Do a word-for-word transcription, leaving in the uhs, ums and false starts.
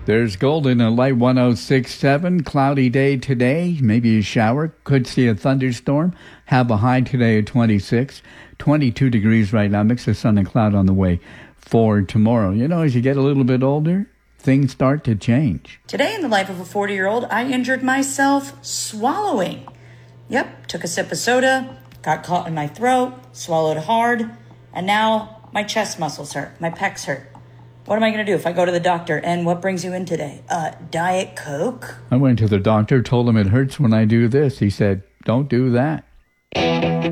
There's Golden and Light one oh six point seven. Cloudy day today. Maybe a shower. Could see a thunderstorm. Have a high today of twenty-six. twenty-two degrees right now. Mix of sun and cloud on the way for tomorrow. You know, as you get a little bit older, things start to change. Today in the life of a forty-year-old, I injured myself swallowing. Yep, took a sip of soda, got caught in my throat, swallowed hard, and now my chest muscles hurt. My pecs hurt. What am I going to do if I go to the doctor? And what brings you in today? Uh, Diet Coke? I went to the doctor, told him it hurts when I do this. He said, don't do that.